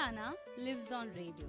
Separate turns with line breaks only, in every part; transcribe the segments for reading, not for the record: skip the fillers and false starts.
Telangana lives on radio.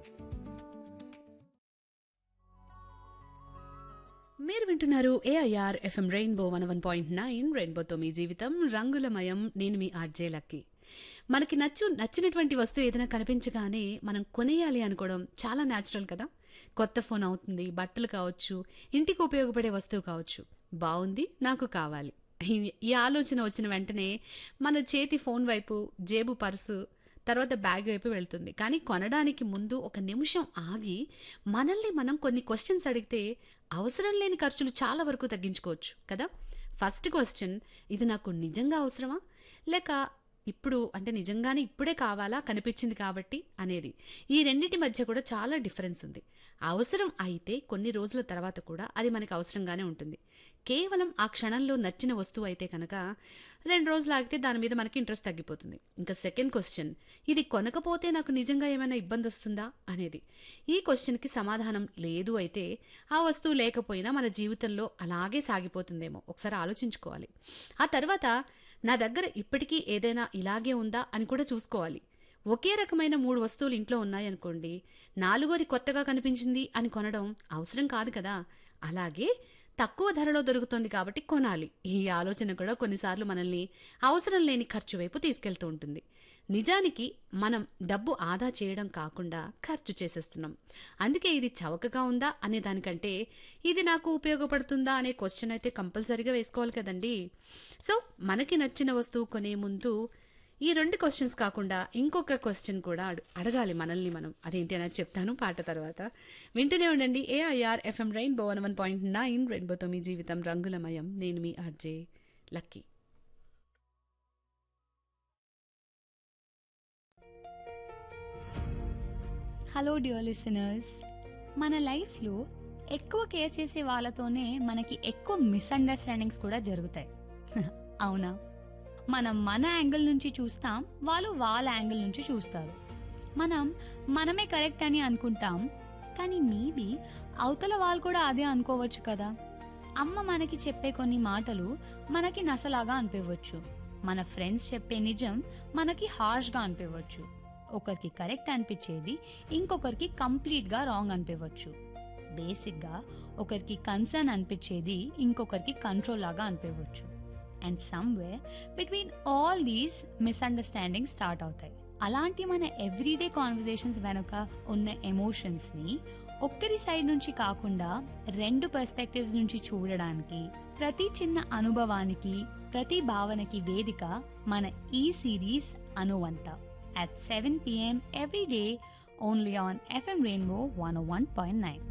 మీరు వింటున్నారు AIR FM rainbow 101.9 రెయిన్బోతో మీ జీవితం రంగులమయం. నేను మీ ఆర్జే లక్కీ. మనకి నచ్చినటువంటి వస్తువు ఏదైనా కనిపించగానే మనం కొనేయాలి అనుకోవడం చాలా న్యాచురల్ కదా. కొత్త ఫోన్ అవుతుంది, బట్టలు కావచ్చు, ఇంటికి ఉపయోగపడే వస్తువు కావచ్చు, బాగుంది నాకు కావాలి. ఈ ఆలోచన వచ్చిన వెంటనే మన చేతి ఫోన్ వైపు, జేబు పర్సు, తర్వాత బ్యాగ్ వైపు వెళ్తుంది. కానీ కొనడానికి ముందు ఒక నిమిషం ఆగి మనల్ని మనం కొన్ని క్వశ్చన్స్ అడిగితే అవసరం లేని ఖర్చులు చాలా వరకు తగ్గించుకోవచ్చు కదా. ఫస్ట్ క్వశ్చన్, ఇది నాకు నిజంగా అవసరమా, లేక ఇప్పుడు అంటే నిజంగానే ఇప్పుడే కావాలా కనిపించింది కాబట్టి అనేది. ఈ రెండింటి మధ్య కూడా చాలా డిఫరెన్స్ ఉంది. అవసరం అయితే కొన్ని రోజుల తర్వాత కూడా అది మనకు అవసరంగానే ఉంటుంది. కేవలం ఆ క్షణంలో నచ్చిన వస్తువు అయితే కనుక 2 రోజులు ఆగితే దాని మీద మనకి ఇంట్రెస్ట్ తగ్గిపోతుంది. ఇంకా సెకండ్ క్వశ్చన్, ఇది కొనకపోతే నాకు నిజంగా ఏమైనా ఇబ్బంది వస్తుందా అనేది. ఈ క్వశ్చన్కి సమాధానం లేదు అయితే ఆ వస్తువు లేకపోయినా మన జీవితంలో అలాగే సాగిపోతుందేమో ఒకసారి ఆలోచించుకోవాలి. ఆ తర్వాత నా దగ్గర ఇప్పటికీ ఏదైనా ఇలాగే ఉందా అని కూడా చూసుకోవాలి. ఒకే రకమైన 3 వస్తువులు ఇంట్లో ఉన్నాయనుకోండి, 4వది కొత్తగా కనిపించింది అని కొనడం అవసరం కాదు కదా. అలాగే తక్కువ ధరలో దొరుకుతుంది కాబట్టి కొనాలి. ఈ ఆలోచన కూడా కొన్నిసార్లు మనల్ని అవసరం లేని ఖర్చు వైపు తీసుకెళ్తూ ఉంటుంది. నిజానికి మనం డబ్బు ఆదా చేయడం కాకుండా ఖర్చు చేసేస్తున్నాం. అందుకే ఇది చవకగా ఉందా అనే దానికంటే ఇది నాకు ఉపయోగపడుతుందా అనే క్వశ్చన్ అయితే కంపల్సరీగా వేసుకోవాలి కదండి. సో మనకి నచ్చిన వస్తువు కొనే ముందు ఈ 2 క్వశ్చన్స్ కాకుండా ఇంకొక క్వశ్చన్ కూడా అడగాలి మనల్ని మనం. అదేంటి అనేది చెప్తాను పాట తర్వాత. వింటూనే ఉండండి ఏఐఆర్ ఎఫ్ఎం రెయిన్బో 101.9 రెయిన్బోతో మీ జీవితం రంగులమయం. నేను మీ RJ lucky.
Hello dear listeners, మన లైఫ్లో ఎక్కువ కేర్ చేసే వాళ్ళతోనే మనకి ఎక్కువ మిస్అండర్స్టాండింగ్స్ కూడా జరుగుతాయి. అవునా? మనం మన యాంగిల్ నుంచి చూస్తాం, వాళ్ళు వాళ్ళ యాంగిల్ నుంచి చూస్తారు. మనమే కరెక్ట్ అని అనుకుంటాం, కానీ మేబీ అవతల వాళ్ళు కూడా అదే అనుకోవచ్చు కదా. అమ్మ మనకి చెప్పే కొన్ని మాటలు మనకి నసలాగా అనిపించవచ్చు. మన ఫ్రెండ్స్ చెప్పే నిజం మనకి హార్ష్గా అనిపించవచ్చు. ఒకరికి కరెక్ట్ అనిపించేది ఇంకొకరికి కంప్లీట్గా రాంగ్ అనిపించవచ్చు. బేసిక్గా ఒకరికి కన్సర్న్ అనిపించేది ఇంకొకరికి కంట్రోల్ లాగా అనిపించవచ్చు. And somewhere between all these misunderstanding start అవుతాయి. అలాంటి మన ఎవ్రీడే కాన్వర్జేషన్స్ వెనుక ఉన్న ఎమోషన్స్ని ఒక్కరి సైడ్ నుంచి కాకుండా 2 పర్స్పెక్టివ్స్ నుంచి చూడడానికి, ప్రతి చిన్న అనుభవానికి, ప్రతి భావనకి వేదిక మన ఈ series అనువంత at 7 p.m. every day only on FM Rainbow 101.9.